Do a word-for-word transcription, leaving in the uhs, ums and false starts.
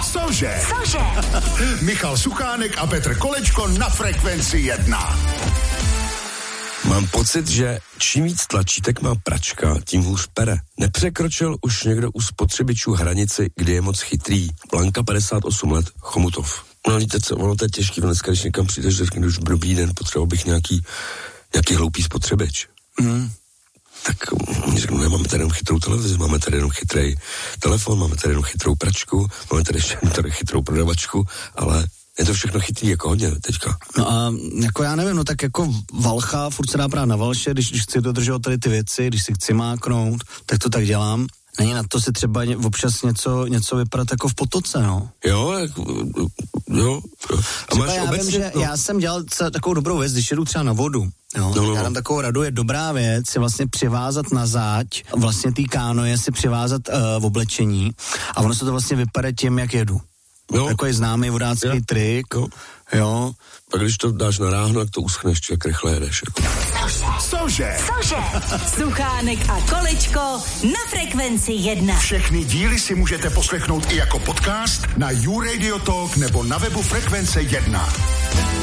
Cože? Cože? Michal Suchánek a Petr Kolečko na Frekvenci jedna. Mám pocit, že čím víc tlačítek má pračka, tím hůř pere. Nepřekročil už někdo u spotřebičů hranici, kdy je moc chytrý. Blanka, padesát osm let, Chomutov. No víte co, ono to je těžký, dneska, když někam přijdeš, řekne, už dobrý den, potřeboval bych nějaký, nějaký hloupý spotřebič. Mm. Tak oni řeknou, ne, máme tady jenom chytrou televizi, máme tady jenom chytrý telefon, máme tady jenom chytrou pračku, máme tady ještě tady chytrou prodavačku, ale je to všechno chytrý, jako hodně teďka. No a jako já nevím, no tak jako valcha, furt se dá brát na valše, když, když chci dodržovat tady ty věci, když si chci máknout, tak to tak dělám. Není na to si třeba občas něco, něco vypadat jako v potoce, no. Jo, jako, jo. A máš já obecně, vím, že no. Já jsem dělal takovou dobrou věc, když jedu třeba na vodu. Jo, no, no, já dám takovou radu, je dobrá věc si vlastně přivázat na záď, vlastně tý kánoje si přivázat uh, v oblečení a ono se to vlastně vypadá tím, jak jedu. Jo. Takový známý vodácký jo. trik, jo. jo. Pak když to dáš na ráhno, jak to uschneš, jak rychle jedeš. Jako. Cože? Cože? Suchánek a Kolečko na Frekvenci jedna. Všechny díly si můžete poslechnout i jako podcast na YouRadio Talk nebo na webu Frekvence jedna.